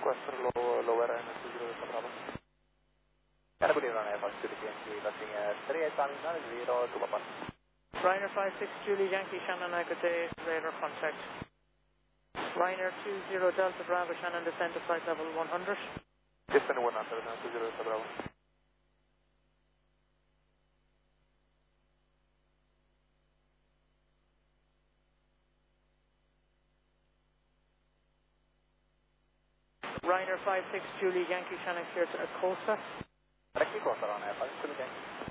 request for lower and 20 Delta Bravo. And good evening, Air Force City PNC, looking at 38 timing 90 to Papa. Ryanair 56 Julie Yankee Shannon, good day, radar contact. Ryanair 20 Delta Bravo Shannon, descend to flight level 100. Descend to 100, 20 Delta Bravo. Ryanair 56 Julie Yankee Shannon, clear to Acosta. Taxi Costa on Air 56 Yankee.